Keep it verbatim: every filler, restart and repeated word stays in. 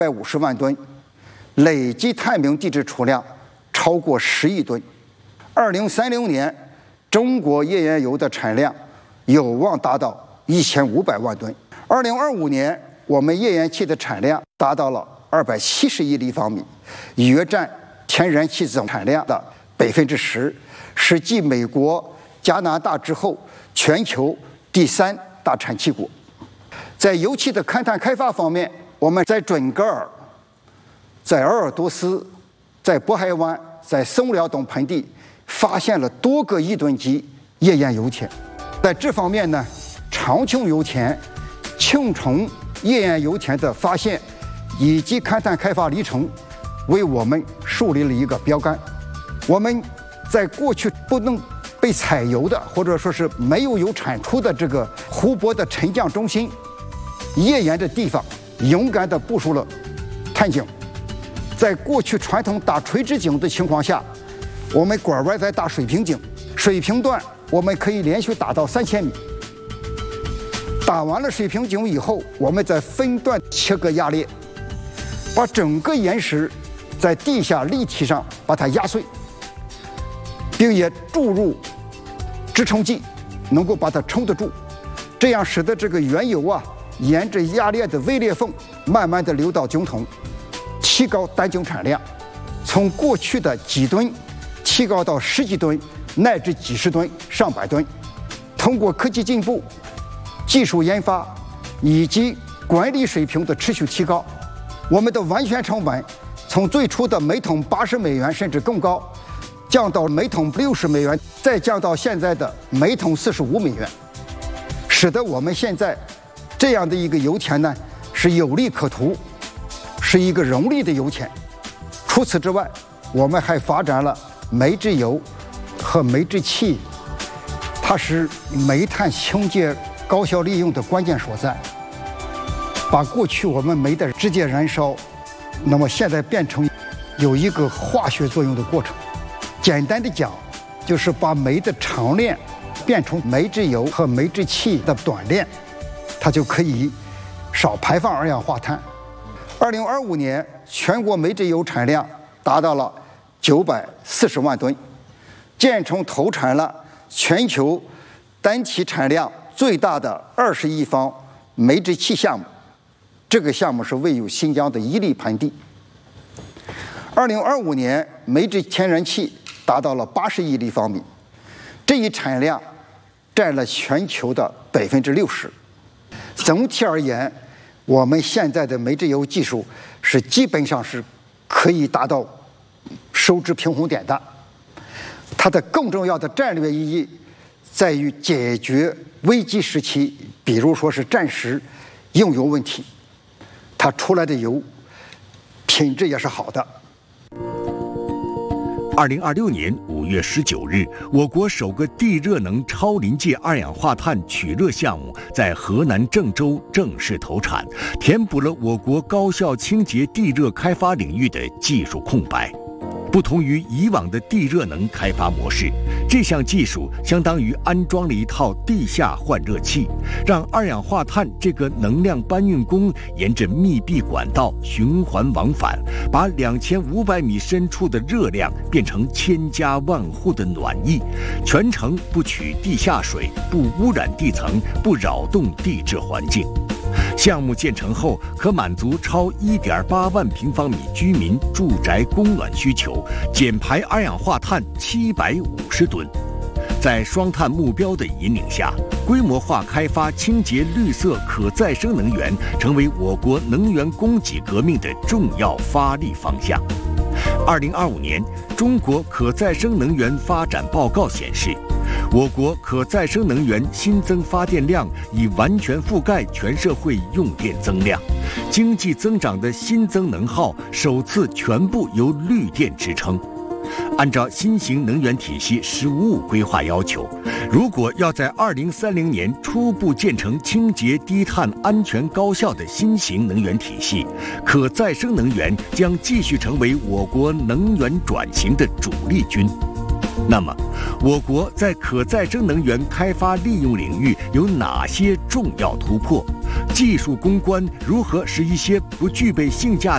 百五十万吨，累计探明地质储量超过十亿吨。二零三零年，中国页岩油的产量有望达到一千五百万吨。二零二五年，我们页岩气的产量达到了二百七十亿立方米，约占天然气总产量的百分之十，是继美国、加拿大之后全球第三大产气国。在油气的勘探开发方面，我们在准噶尔、在鄂尔多斯、在渤海湾、在松辽等盆地发现了多个亿吨级页岩油田。在这方面呢，长庆油田、庆崇页岩油田的发现以及勘探开发历程，为我们树立了一个标杆。我们在过去不能被采油的，或者说是没有油产出的这个湖泊的沉降中心、页岩的地方，勇敢地部署了探井。在过去传统打垂直井的情况下，我们拐弯在打水平井，水平段我们可以连续打到三千米。打完了水平井以后，我们再分段切割压裂，把整个岩石在地下立体上把它压碎，并且注入支撑剂，能够把它撑得住，这样使得这个原油啊沿着压裂的微裂缝慢慢的流到井筒，提高单井产量，从过去的几吨提高到十几吨乃至几十吨、上百吨。通过科技进步、技术研发以及管理水平的持续提高，我们的完全成本从最初的每桶八十美元甚至更高，降到每桶六十美元，再降到现在的每桶四十五美元，使得我们现在这样的一个油田呢是有利可图，是一个容利的油田。除此之外，我们还发展了煤制油和煤制气，它是煤炭清洁高效利用的关键所在，把过去我们煤的直接燃烧，那么现在变成有一个化学作用的过程。简单的讲，就是把煤的长链变成煤制油和煤制气的短链，它就可以少排放二氧化碳。二零二五年，全国煤制油产量达到了九百四十万吨，建成投产了全球单体产量最大的二十亿方煤制气项目。这个项目是位于新疆的伊犁盆地。二零二五年，煤制天然气达到了八十亿立方米，这一产量占了全球的百分之六十。总体而言，我们现在的煤制油技术是基本上是可以达到收支平衡点的。它的更重要的战略意义在于解决危机时期，比如说是战时用油问题，它出来的油品质也是好的。 二零二六年五月十九日，我国首个地热能超临界二氧化碳取热项目在河南郑州正式投产，填补了我国高效清洁地热开发领域的技术空白。不同于以往的地热能开发模式，这项技术相当于安装了一套地下换热器，让二氧化碳这个能量搬运工沿着密闭管道循环往返，把两千五百米深处的热量变成千家万户的暖意，全程不取地下水，不污染地层，不扰动地质环境。项目建成后，可满足超一点八万平方米居民住宅供暖需求，减排二氧化碳七百五十吨。在双碳目标的引领下，规模化开发清洁绿色可再生能源，成为我国能源供给革命的重要发力方向。二零二五年，中国可再生能源发展报告显示，我国可再生能源新增发电量已完全覆盖全社会用电增量，经济增长的新增能耗首次全部由绿电支撑。按照新型能源体系“十五五”规划要求，如果要在二零三零年初步建成清洁、低碳、安全、高效的新型能源体系，可再生能源将继续成为我国能源转型的主力军。那么，我国在可再生能源开发利用领域有哪些重要突破？技术攻关如何使一些不具备性价